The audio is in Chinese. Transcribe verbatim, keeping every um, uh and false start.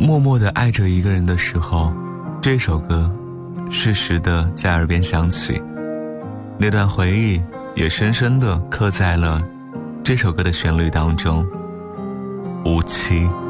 默默地爱着一个人的时候，这首歌适时地在耳边响起，那段回忆也深深地刻在了这首歌的旋律当中。无期。